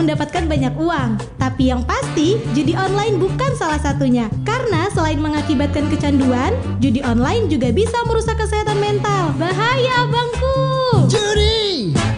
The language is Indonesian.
mendapatkan banyak uang. Tapi yang pasti, judi online bukan salah satunya. Karena selain mengakibatkan kecanduan, judi online juga bisa merusak kesehatan mental. Bahaya, abangku! Judi!